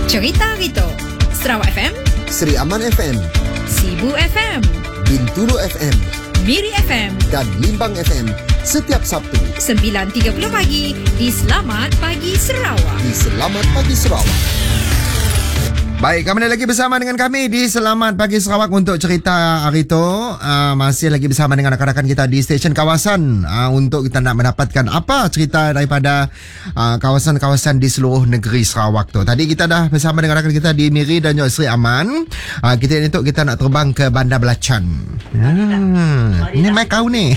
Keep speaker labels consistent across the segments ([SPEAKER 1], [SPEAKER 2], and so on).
[SPEAKER 1] Cerita Rito, Sarawak FM,
[SPEAKER 2] Seri Aman FM,
[SPEAKER 1] Sibu FM,
[SPEAKER 2] Bintulu FM,
[SPEAKER 1] Miri FM
[SPEAKER 2] dan Limbang FM setiap Sabtu
[SPEAKER 1] 9.30 pagi di Selamat Pagi Sarawak.
[SPEAKER 2] di Selamat Pagi Sarawak.
[SPEAKER 3] Baik, kembali lagi bersama dengan kami di Selamat Pagi Sarawak untuk cerita hari itu. Masih lagi bersama dengan rakan-rakan kita di stesen kawasan untuk kita nak mendapatkan apa cerita daripada kawasan-kawasan di seluruh negeri Sarawak tu. Tadi kita dah bersama dengan rakan kita di Miri dan juga Seri Aman. Kita nak terbang ke Bandar Belacan. Ini mic kau ni.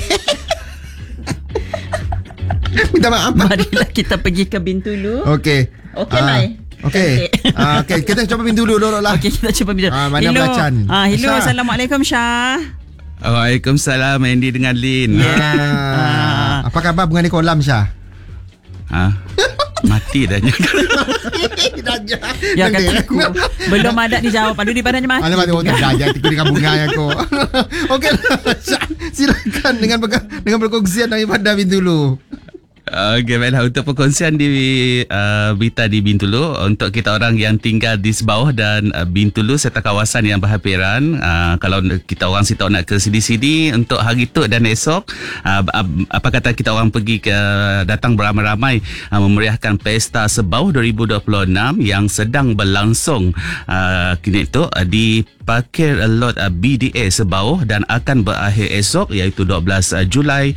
[SPEAKER 3] Minta maaf.
[SPEAKER 4] Marilah kita pergi ke Bintulu.
[SPEAKER 3] Okey.
[SPEAKER 4] Okey, Mai.
[SPEAKER 3] Okey. Okey, kita cuba pintu dulu lah.
[SPEAKER 4] Okey, kita cuba Bintulu.
[SPEAKER 3] Bandar Belacan.
[SPEAKER 4] Hello,
[SPEAKER 3] Syah.
[SPEAKER 4] Assalamualaikum Syah.
[SPEAKER 5] Waalaikumsalam, Andy dengan Lin.
[SPEAKER 3] Apa khabar bunga ni kolam, Syah?
[SPEAKER 5] Mati dah.
[SPEAKER 4] Ya, kata aku belum ada dijawab. Aduh, di badannya mati.
[SPEAKER 3] Alamak, tak ada aku dengan bunga aku. Okey, Syah, silakan dengan perkongsian daripada Bintulu.
[SPEAKER 5] Okey, baiklah, untuk perkongsian di berita di Bintulu untuk kita orang yang tinggal di Sebauh dan Bintulu serta kawasan yang berhampiran. Kalau kita orang si tahu nak ke sini untuk hari tu dan esok, apa kata kita orang pergi ke datang beramai-ramai memeriahkan Pesta Sebauh 2026 yang sedang berlangsung kini tu di Parkir Lot BDA Sebauh dan akan berakhir esok iaitu 12 Julai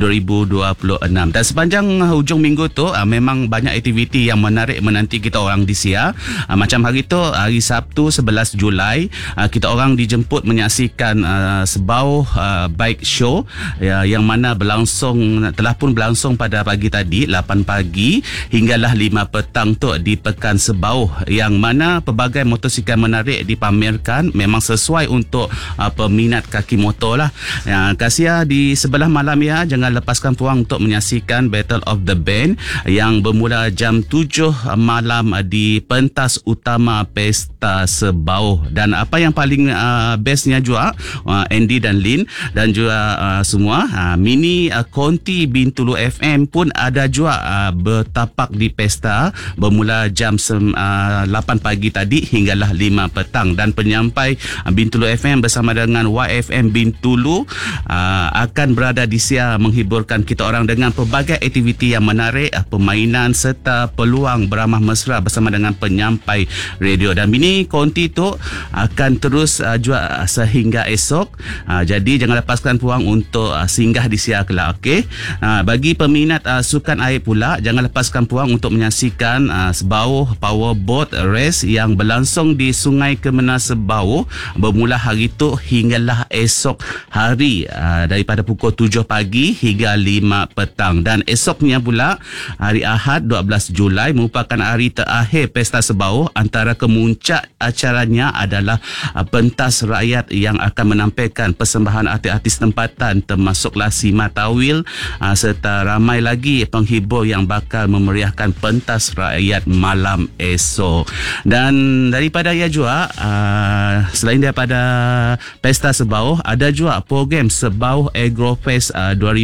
[SPEAKER 5] 2026. Dan sepanjang hujung minggu tu memang banyak aktiviti yang menarik menanti kita orang di Sia. Macam hari tu, hari Sabtu 11 Julai, kita orang dijemput menyaksikan Sebauh Bike Show yang mana telah pun berlangsung pada pagi tadi 8 pagi hinggalah 5 petang tu di Pekan Sebauh, yang mana pelbagai motosikal menarik dipamerkan, memang sesuai untuk peminat kaki motor lah. Kasia di sebelah malam ya, jangan lepaskan peluang untuk menyaksikan Battle of the Band yang bermula jam 7 malam di pentas utama Pesta Sebauh. Dan apa yang paling bestnya juga, Andy dan Lin dan juga semua, mini Konti Bintulu FM pun ada juga bertapak di pesta bermula jam 8 pagi tadi hinggalah 5 petang. Dan penyampai Bintulu FM bersama dengan YFM Bintulu akan berada di Sia menghiburkan kita orang dengan pelbagai aktiviti yang menarik, permainan serta peluang beramah mesra bersama dengan penyampai radio. Dan mini konti tu akan terus juga sehingga esok. Jadi jangan lepaskan peluang untuk singgah di Sia kelak. Okey. Bagi peminat sukan air pula, jangan lepaskan peluang untuk menyaksikan Sebauh Powerboat Race yang berlangsung di Sungai Kemena Sebauh bermula hari tu hinggalah esok hari daripada pukul 7 pagi hingga 5 petang. Dan esoknya pula hari Ahad 12 Julai merupakan hari terakhir Pesta Sebauh. Antara kemuncak acaranya adalah pentas rakyat yang akan menampilkan persembahan artis-artis tempatan termasuklah Sima Tawil serta ramai lagi penghibur yang bakal memeriahkan pentas rakyat malam esok. Dan daripada ia juga selain daripada Pesta Sebauh, ada juga program Sebauh Agrofest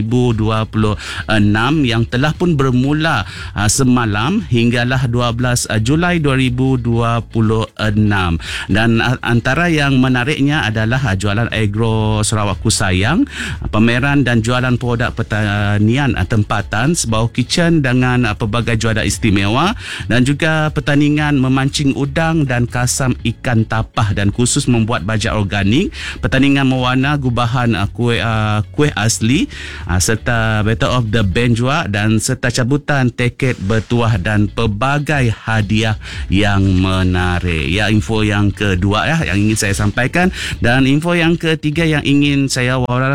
[SPEAKER 5] 2026 yang telah pun bermula semalam hinggalah 12 Julai 2026. Dan antara yang menariknya adalah jualan agro Sarawak Kusayang, pameran dan jualan produk pertanian tempatan, Sebauh Kitchen dengan pelbagai jualan istimewa, dan juga pertandingan memancing udang dan kasam ikan tapah dan khusus membuat baja organik, pertandingan mewarna gubahan kuih asli, serta Battle of the Band juga, dan serta cabutan tiket bertuah dan pelbagai hadiah yang menarik. Ya, info yang kedua yang ingin saya sampaikan. Dan info yang ketiga yang ingin saya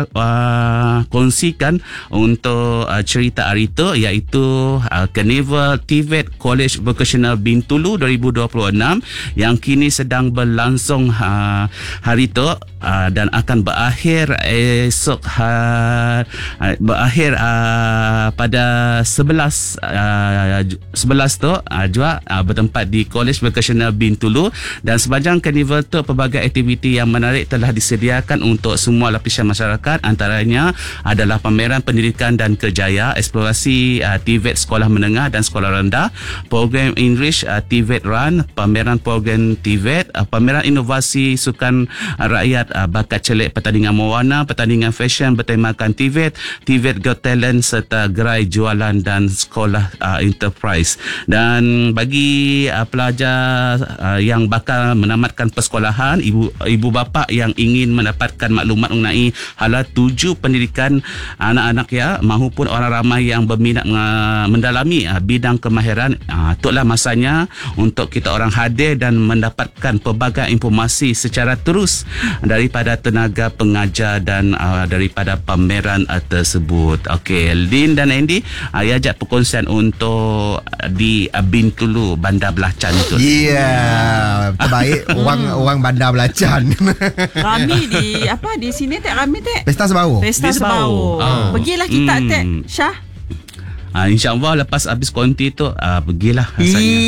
[SPEAKER 5] kongsikan untuk cerita hari itu iaitu Carnival TVET College Vocational Bintulu 2026 yang kini sedang berlangsung hari tu dan akan berakhir esok berakhir pada 11 tu juga bertempat di College Vocational Bintulu. Dan sepanjang karnival tu pelbagai aktiviti yang menarik telah disediakan untuk semua lapisan masyarakat, antaranya adalah pameran pendidikan dan kerjaya, eksplorasi TVET sekolah menengah dan sekolah rendah, program English TVET Run, pameran program TVET, pameran inovasi sukan rakyat, bakat celik, pertandingan mewarna, pertandingan fashion bertemakan TVET, TVET Got Talent serta gerai jualan dan sekolah enterprise. Dan bagi pelajar yang bakal menamatkan persekolahan, ibu bapa yang ingin mendapatkan maklumat mengenai hala tuju pendidikan anak-anak mahupun orang ramai yang berminat mendalami bidang kemahiran, itulah masanya untuk kita orang hadir dan mendapatkan pelbagai informasi secara terus daripada tenaga pengajar dan daripada pameran tersebut. Okey, Lin dan Andy, ajak perkongsian untuk di Bintulu, Bandar Belacan tu.
[SPEAKER 3] Terbaik orang Bandar Belacan.
[SPEAKER 4] Kami di sini tak kami tak.
[SPEAKER 3] Pesta Sebau.
[SPEAKER 4] Pesta Sebau. Pergilah kita tak Syah.
[SPEAKER 5] InsyaAllah lepas habis konti tu pergilah rasanya.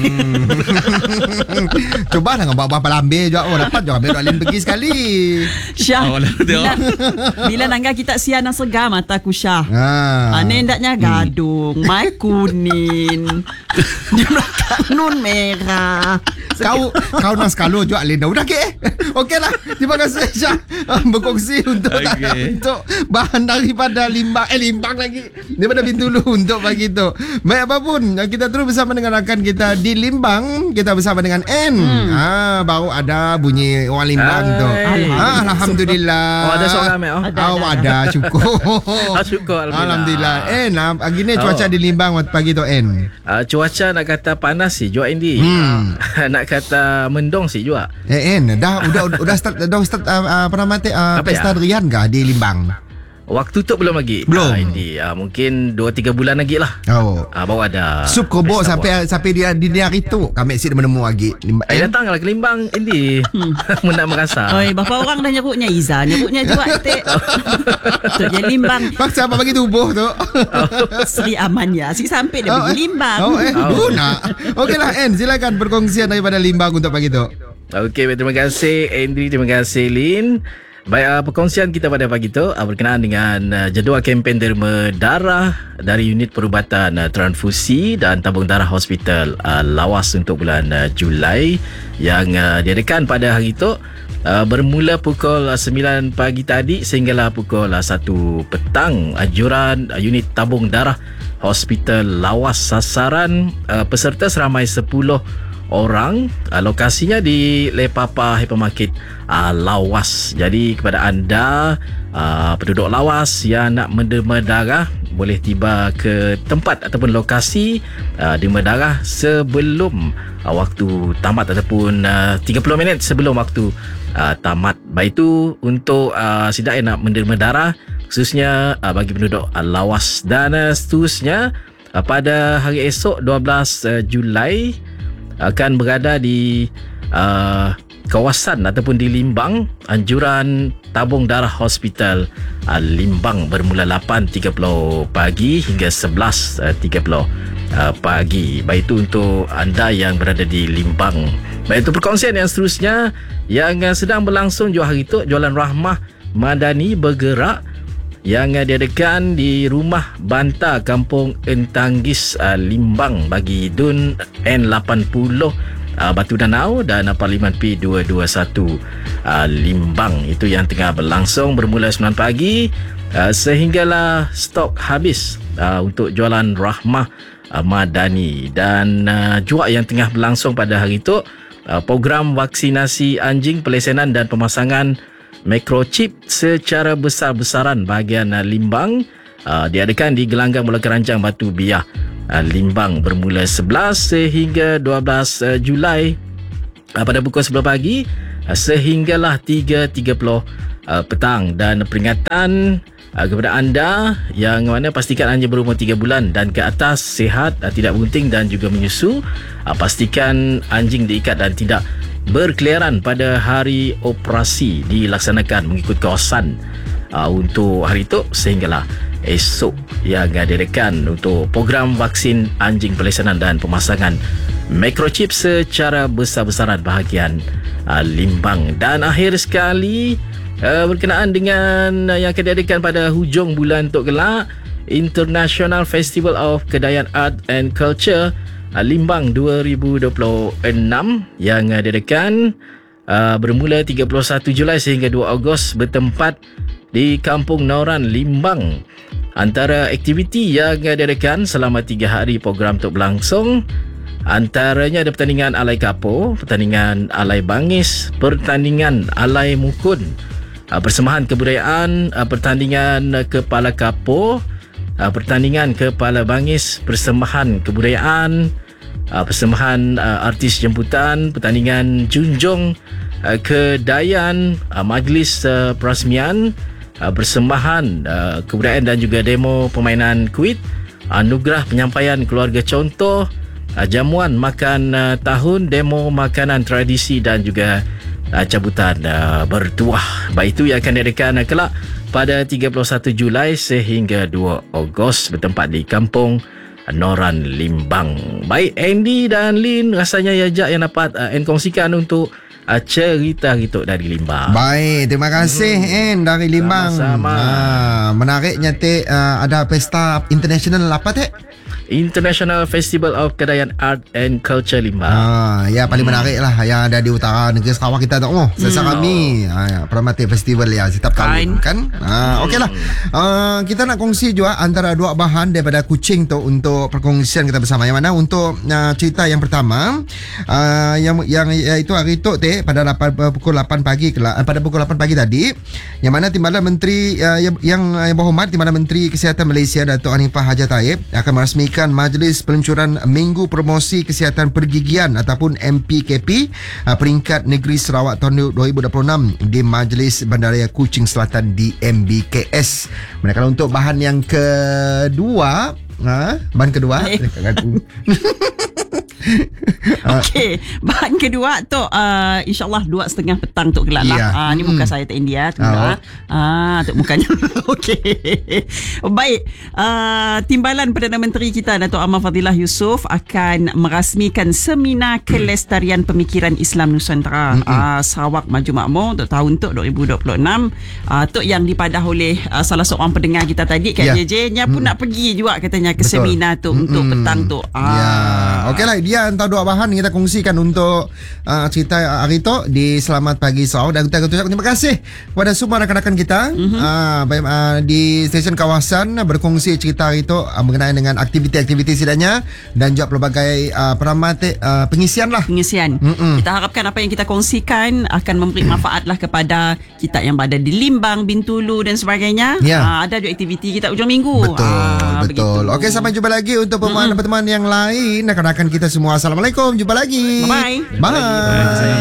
[SPEAKER 3] Cuba lah bawa lambe juga. Dapat juga ambil Alin pergi sekali.
[SPEAKER 4] Syah, bila nangga kita sian nang segar mataku Syah. Nendaknya gadung, mai kuning, nun merah.
[SPEAKER 3] Kau nang sekalo juga Alin. Udah ke? Okey lah. Terima kasih Syah berkongsi untuk bahan daripada Limbang lagi. Daripada Bintulu untuk pagi tu. Baik apapun, kita terus bersama dengan rakan kita di Limbang. Kita bersama dengan N. Baru ada bunyi orang Limbang tu. Alhamdulillah.
[SPEAKER 6] Ada seorang
[SPEAKER 3] ada cukup.
[SPEAKER 6] Syukur
[SPEAKER 3] Alhamdulillah. N, pagi ni cuaca di Limbang pagi tu N.
[SPEAKER 6] Cuaca nak kata panas sih juga Andy. Nak kata mendung sih juga.
[SPEAKER 3] N, udah start apa nama pesta Rian kah di Limbang?
[SPEAKER 6] Waktu tu belum lagi.
[SPEAKER 3] Belum.
[SPEAKER 6] Ini mungkin 2-3 bulan lagi lah. Baru ada
[SPEAKER 3] sup kobok sampai dia di hari tu kami asyik menemu lagi.
[SPEAKER 6] Datanglah ke Limbang Indi. Nak merasa.
[SPEAKER 4] Oi, berapa orang dah nyebutnya Iza, nyebutnya juga Tek. Tu je Limbang.
[SPEAKER 3] Paksa apa bagi tubuh tu.
[SPEAKER 4] Seri Aman ya. Si sampai dia pergi Limbang.
[SPEAKER 3] Guna. Okeylah N, silakan perkongsian daripada Limbang untuk pagi tu.
[SPEAKER 6] Okey, terima kasih Andri, terima kasih Lin. Baik, perkongsian kita pada pagi tu berkenaan dengan jadual kempen derma darah dari unit perubatan transfusi dan tabung darah hospital Lawas untuk bulan Julai yang diadakan pada hari itu bermula pukul 9 pagi tadi sehinggalah pukul 1 petang. Anjuran unit tabung darah hospital Lawas, sasaran peserta seramai 10 orang. Lokasinya di Lepapa Hypermarket Lawas. Jadi kepada anda penduduk Lawas yang nak menderma darah, boleh tiba ke tempat ataupun lokasi derma darah sebelum waktu tamat ataupun 30 minit sebelum waktu tamat. Baik itu untuk sidak yang nak menderma darah, khususnya bagi penduduk Lawas. Dan seterusnya pada hari esok 12 Julai akan berada di kawasan ataupun di Limbang. Anjuran tabung darah hospital Limbang bermula 8.30 pagi hingga 11.30 pagi. Baik itu untuk anda yang berada di Limbang. Baik itu perkongsian yang seterusnya yang sedang berlangsung juga hari itu, jualan Rahmah Madani bergerak yang diadakan di Rumah Banta Kampung Entanggis Limbang bagi DUN N80 Batu Danau dan Parlimen P221 Limbang. Itu yang tengah berlangsung bermula 9 pagi sehinggalah stok habis untuk jualan Rahmah Madani. Dan juga yang tengah berlangsung pada hari itu program vaksinasi anjing, pelesenan dan pemasangan microchip secara besar-besaran bahagian Limbang diadakan di Gelanggang Mula Keranjang Batu Biah Limbang bermula 11 sehingga 12 Julai pada pukul 11 pagi sehinggalah 3.30 petang. Dan peringatan kepada anda yang mana pastikan anjing berumur 3 bulan dan ke atas sihat, tidak bunting dan juga menyusu. Pastikan anjing diikat dan tidak berkeliaran pada hari operasi dilaksanakan mengikut kawasan untuk hari itu sehinggalah esok yang diadakan untuk program vaksin anjing pelesanan dan pemasangan microchip secara besar-besaran bahagian Limbang. Dan akhir sekali berkenaan dengan yang akan diadakan pada hujung bulan Tok Kelak, International Festival of Kedayan Art and Culture Limbang 2026 yang diadakan bermula 31 Julai sehingga 2 Ogos bertempat di Kampung Noran, Limbang. Antara aktiviti yang diadakan selama 3 hari program itu berlangsung, antaranya ada pertandingan alai kapur, pertandingan alai bangis, pertandingan alai mukun, persembahan kebudayaan, pertandingan kepala kapur, pertandingan kepala bangis, persembahan kebudayaan, persembahan artis jemputan, pertandingan junjung kedayan, majlis perasmian, persembahan kebudayaan dan juga demo permainan kuit, anugerah penyampaian keluarga contoh, jamuan makan tahun, demo makanan tradisi dan juga cabutan bertuah. Baik, itu yang akan diadakan kelak pada 31 Julai sehingga 2 Ogos bertempat di Kampung Noran, Limbang. Baik, Andy dan Lin, rasanya Yajak yang dapat kongsikan untuk cerita gitu dari Limbang.
[SPEAKER 3] Baik, terima kasih dari Limbang.
[SPEAKER 6] Sama-sama.
[SPEAKER 3] Menariknya ada pesta international apa
[SPEAKER 6] International Festival of Kedayan Art and Culture Limbang.
[SPEAKER 3] Ya paling menarik lah yang ada di utara negeri Sarawak kita tu. Sesa kami Permati Festival ya setiap tahun kan. Okey lah. Kita nak kongsi juga antara dua bahan daripada Kuching tu untuk perkongsian kita bersama. Yang mana untuk cerita yang pertama yang iaitu hari tu pada pukul 8 pagi pada pukul 8 pagi tadi, yang mana Timbalan Menteri yang berhormat Timbalan Menteri Kesihatan Malaysia Datuk Hanifah Haji Taib akan merasmikan Majlis Peluncuran Minggu Promosi Kesihatan Pergigian ataupun MPKP peringkat negeri Sarawak tahun 2026 di Majlis Bandaraya Kuching Selatan di MBKS. Manakala untuk bahan yang kedua, bahan kedua
[SPEAKER 4] Okey, bahan kedua tu insyaAllah 2:30 petang tu kelak lah. Ni muka saya tak India tu tu mukanya. Okey. Baik, Timbalan Perdana Menteri kita Datuk Amar Fadilah Yusof akan merasmikan Seminar Kelestarian Pemikiran Islam Nusantara Sarawak Maju Makmur untuk tahun tu 2026. Tu yang dipadah oleh salah seorang pendengar kita tadi Kak JJ nya pun nak pergi juga katanya ke seminar tu untuk petang tu.
[SPEAKER 3] Okeylah, dia antara dua bahan kita kongsikan untuk cerita hari tu di Selamat Pagi Sarawak. Dan kita ucapkan terima kasih kepada semua rakan-rakan kita di stesen kawasan berkongsi cerita hari tu berkenaan dengan aktiviti-aktiviti sidanya dan juga pelbagai pengisian lah.
[SPEAKER 4] Kita harapkan apa yang kita kongsikan akan memberi manfaat lah kepada kita yang berada di Limbang, Bintulu dan sebagainya. Ada juga aktiviti kita hujung minggu.
[SPEAKER 3] Betul. Okey, sampai jumpa lagi untuk pertemuan yang lain. Rakan-rakan kita semua, Assalamualaikum. Jumpa lagi.
[SPEAKER 4] Bye.
[SPEAKER 3] Bye.